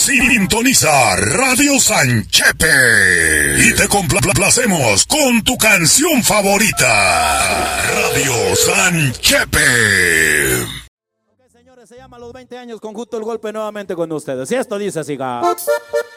Sintoniza Radio Sanchepe y te complacemos con tu canción favorita. Radio Sanchepe. Ok, señores, se llama Los 20 años con Justo el Golpe nuevamente con ustedes. Y esto dice así.